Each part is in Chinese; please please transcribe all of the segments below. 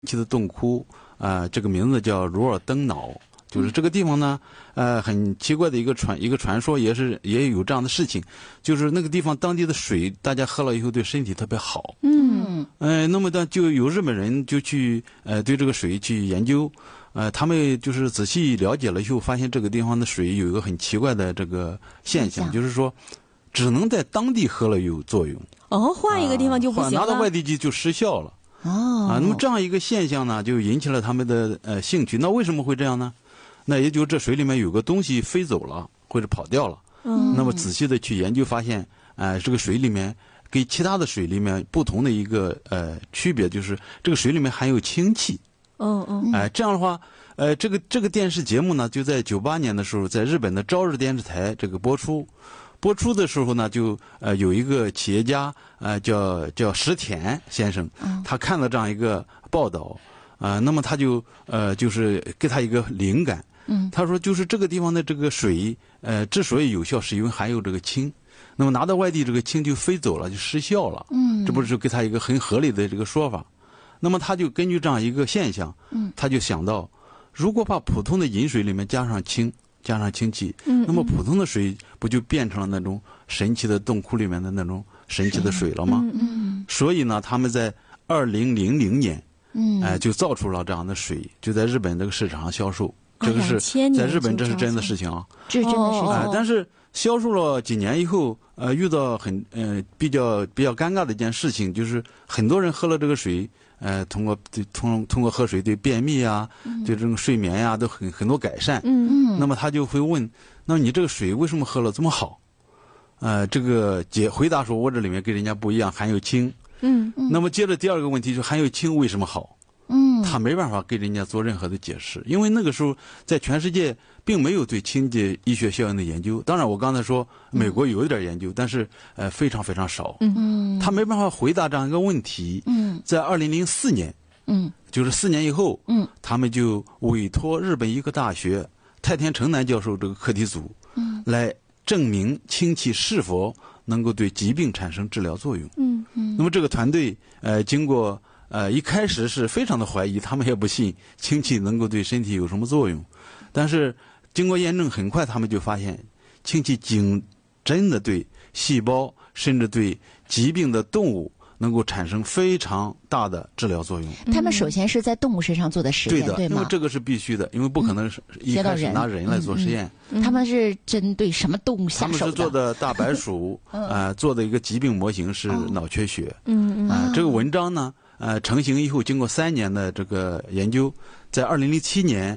奇的洞窟，这个名字叫茹尔登瑙，就是这个地方呢，很奇怪的一个传说，也有这样的事情，就是那个地方当地的水，大家喝了以后对身体特别好。那么呢，就有日本人就去对这个水去研究，他们就是仔细了解了以后，发现这个地方的水有一个很奇怪的这个现象，就是说，只能在当地喝了有作用。 换一个地方就不行了， 拿到外地去就失效了。那么这样一个现象呢，就引起了他们的兴趣。那为什么会这样呢？那也就是这水里面有个东西飞走了，或者跑掉了。那么仔细的去研究，发现，这个水里面跟其他的水里面不同的一个区别，就是这个水里面含有氢气。这样的话，这个电视节目呢，就在98年的时候，在日本的朝日电视台这个播出。播出的时候呢，就有一个企业家叫石田先生，他看了这样一个报道，那么他就是给他一个灵感，他说就是这个地方的这个水，之所以有效，是因为含有这个氢，那么拿到外地这个氢就飞走了，就失效了，这不是给他一个很合理的这个说法。那么他就根据这样一个现象，他就想到，如果把普通的饮水里面加上氢气，那么普通的水不就变成了那种神奇的洞窟里面的那种神奇的水了吗？所以呢，他们在2000年，就造出了这样的水，就在日本这个市场上销售。这个是在日本，这是真的事情啊， 这是真的事情。 但是销售了几年以后，遇到比较尴尬的一件事情，就是很多人喝了这个水。通过喝水对便秘啊，对这种睡眠呀，都很多改善。那么他就会问，那么你这个水为什么喝了这么好？这个回答说，我这里面跟人家不一样，含有氢。那么接着第二个问题就是含有氢为什么好？他没办法给人家做任何的解释，因为那个时候在全世界并没有对氢的医学效应的研究。当然，我刚才说美国有一点研究，但是非常非常少。他没办法回答这样一个问题。在2004年，就是4年以后，他们就委托日本医科大学太田成男教授这个课题组，来证明氢气是否能够对疾病产生治疗作用。那么这个团队经过。一开始是非常的怀疑，他们也不信氢气能够对身体有什么作用，但是经过验证，很快他们就发现氢气真的对细胞甚至对疾病的动物能够产生非常大的治疗作用。 他们首先是在动物身上做的实验，对吗？ 因为这个是必须的，因为不可能是一开始拿人来做实验。 他们是针对什么动物下手的？ 他们是做的大白鼠，做的一个疾病模型是脑缺血。这个文章呢？成型以后，经过3年的这个研究，在2007年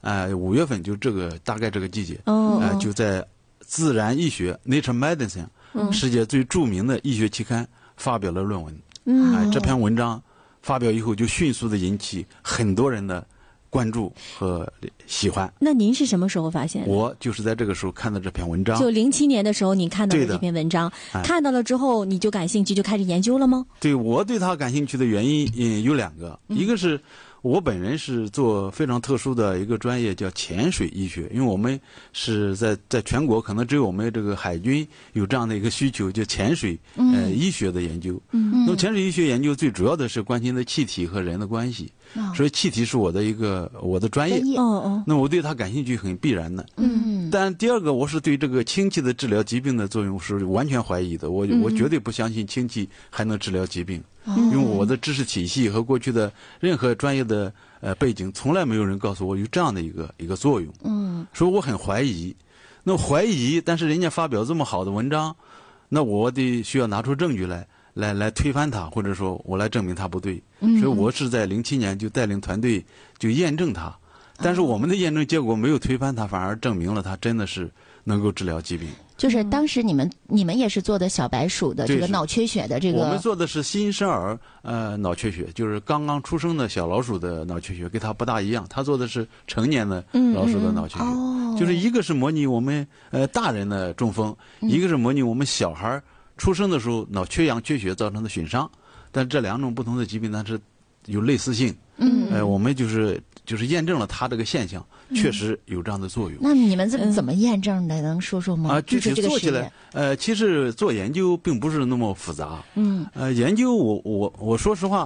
5月份，就大概这个季节，就在《自然医学》（Nature Medicine） 世界最著名的医学期刊发表了论文。这篇文章发表以后，就迅速的引起很多人的关注和喜欢。 那您是什么时候发现的？ 我就是在这个时候看到这篇文章。 就07年的时候，你看到了这篇文章，看到了之后你就感兴趣，就开始研究了吗？ 对，我对它感兴趣的原因有2个，一个是我本人是做非常特殊的一个专业，叫潜水医学，因为我们是在全国可能只有我们这个海军有这样的一个需求，就潜水医学的研究。那么潜水医学研究最主要的是关心的气体和人的关系，所以气体是我的专业。那我对它感兴趣很必然的。但第二个，我是对这个氢气的治疗疾病的作用是完全怀疑的。我绝对不相信氢气还能治疗疾病。因为我的知识体系和过去的任何专业的背景，从来没有人告诉我有这样的一个作用。所以我很怀疑。那怀疑，但是人家发表这么好的文章，那我得需要拿出证据来推翻它，或者说我来证明它不对。所以我是在07年就带领团队就验证它，但是我们的验证结果没有推翻它，反而证明了它真的是能够治疗疾病。 就是当时你们也是做的小白鼠的这个脑缺血的这个， 我们做的是新生儿脑缺血，就是刚刚出生的小老鼠的脑缺血，跟它不大一样。他做的是成年的老鼠的脑缺血，就是一个是模拟我们大人的中风，一个是模拟我们小孩出生的时候脑缺氧缺血造成的损伤。但这2种不同的疾病，它是有类似性。我们就是验证了它这个现象确实有这样的作用。 那你们怎么验证的？能说说吗？ 具体做起来，其实做研究并不是那么复杂。研究我说实话，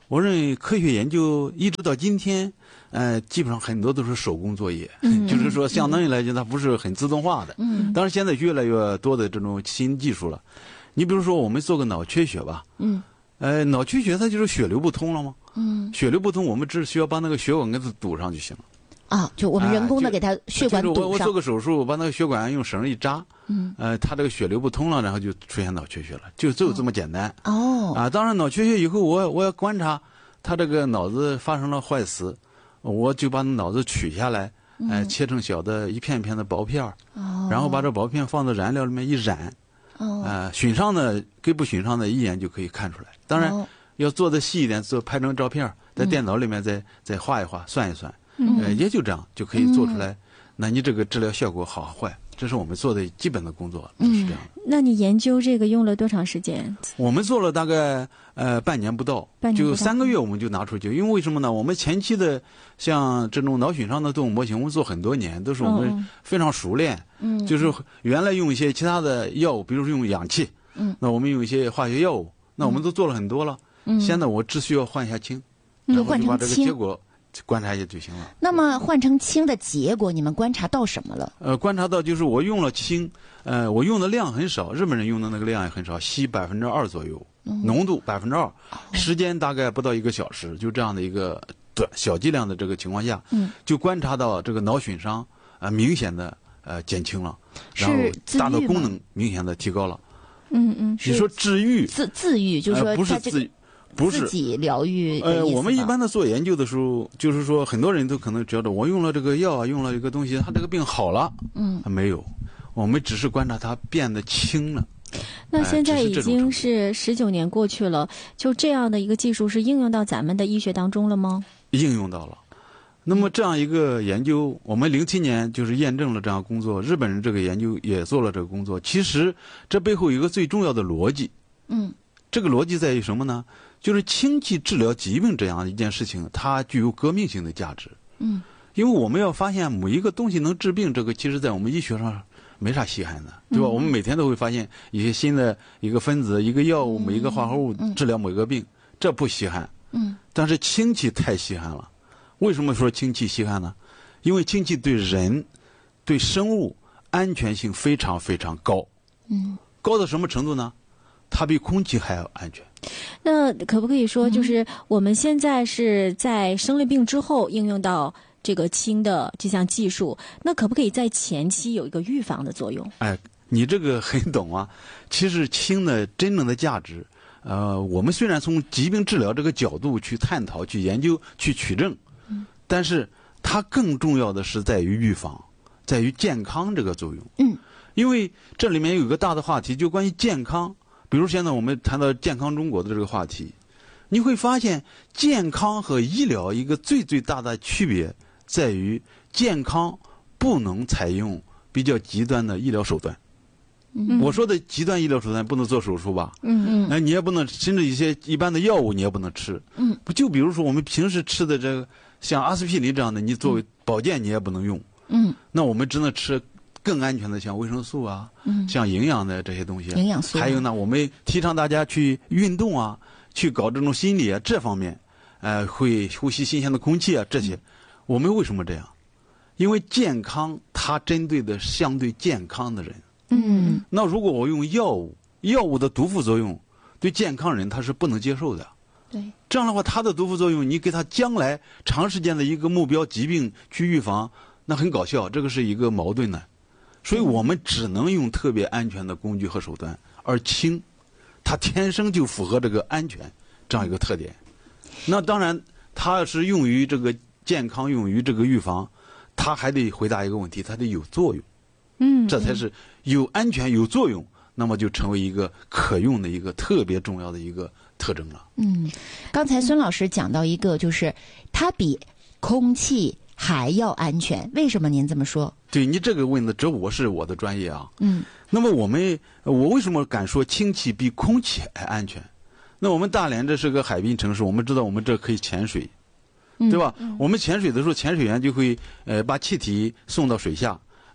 我认为科学研究一直到今天，基本上很多都是手工作业，就是说相当于来讲，它不是很自动化的。当然现在越来越多的这种新技术了。你比如说，我们做个脑缺血吧，脑缺血它就是血流不通了吗？血流不通，我们只需要把那个血管给它堵上就行了。 啊，就我们人工的给它血管堵上。 我做个手术，把那个血管用绳一扎，它这个血流不通了，然后就出现脑缺血了，就这么简单。当然脑缺血以后，我要观察他这个脑子发生了坏死，我就把脑子取下来，切成小的一片一片的薄片然后把这薄片放到燃料里面一燃，损伤的跟不损伤的一眼就可以看出来。当然要做的细一点，拍成照片，在电脑里面再画一画，算一算。也就这样就可以做出来。那你这个治疗效果好坏，这是我们做的基本的工作，是这样的。 那你研究这个用了多长时间？ 我们做了大概半年不到，就3个月我们就拿出去。因为为什么呢？我们前期的像这种脑损伤的动物模型，我们做很多年，都是我们非常熟练。就是原来用一些其他的药物，比如说用氧气，那我们用一些化学药物，那我们都做了很多了。现在我只需要换一下氢，然后就把这个结果观察一下就行了。 那么换成氢的结果，你们观察到什么了？ 观察到就是我用了氢，我用的量很少，日本人用的那个量也很少，稀2%左右，浓度2%，时间大概不到1个小时，就这样的一个小剂量的这个情况下，就观察到这个脑损伤明显的减轻了，然后大脑功能明显的提高了。你说治愈自愈，就是说不是自愈。不是自己疗愈的意思。 我们一般的做研究的时候，就是说很多人都可能觉得我用了这个药用了一个东西，他这个病好了。没有，我们只是观察它变得轻了。 那现在已经是19年过去了，就这样的一个技术是应用到咱们的医学当中了吗？ 应用到了。那么这样一个研究，我们07年就是验证了这样工作，日本人这个研究也做了这个工作。其实这背后有一个最重要的逻辑。这个逻辑在于什么呢？就是氢气治疗疾病这样一件事情，它具有革命性的价值。因为我们要发现每一个东西能治病，这个其实在我们医学上没啥稀罕的，对吧？我们每天都会发现一些新的一个分子、一个药物、每一个化合物治疗某个病，这不稀罕。但是氢气太稀罕了。为什么说氢气稀罕呢？因为氢气对人、对生物安全性非常非常高。高到什么程度呢？它比空气还要安全。 那可不可以说，就是我们现在是在生了病之后应用到这个氢的这项技术，那可不可以在前期有一个预防的作用？ 你这个很懂啊。其实氢的真正的价值，我们虽然从疾病治疗这个角度去探讨、去研究、去取证，但是它更重要的是在于预防，在于健康这个作用。因为这里面有一个大的话题，就关于健康。比如现在我们谈到健康中国的这个话题，你会发现健康和医疗一个最大的区别在于，健康不能采用比较极端的医疗手段。我说的极端医疗手段不能做手术吧？你也不能，甚至一些一般的药物你也不能吃。就比如说我们平时吃的这个像阿司匹林这样的，你作为保健你也不能用。那我们只能吃更安全的，像维生素啊，像营养的这些东西， 营养素。 还有呢，我们提倡大家去运动啊，去搞这种心理啊，这方面，会呼吸新鲜的空气啊，这些，我们为什么这样？因为健康它针对的相对健康的人。那如果我用药物，药物的毒副作用对健康人他是不能接受的。 对。 这样的话，它的毒副作用，你给他将来长时间的一个目标疾病去预防，那很搞笑，这个是一个矛盾的。所以我们只能用特别安全的工具和手段，而氢，它天生就符合这个安全这样一个特点。那当然，它是用于这个健康，用于这个预防，它还得回答一个问题，它得有作用。这才是有安全有作用，那么就成为一个可用的一个特别重要的一个特征了。 刚才孙老师讲到一个，就是它比空气还要安全，为什么您这么说？ 对，你这个问的，这是我的专业啊。那么我为什么敢说氢气比空气还安全？那我们大连这是个海滨城市，我们知道我们这可以潜水，对吧？我们潜水的时候，潜水员就会把气体送到水下，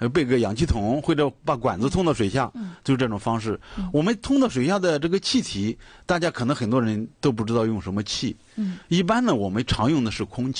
备个氧气筒，或者把管子通到水下，就是这种方式。我们通到水下的这个气体，大家可能很多人都不知道用什么气。一般呢，我们常用的是空气。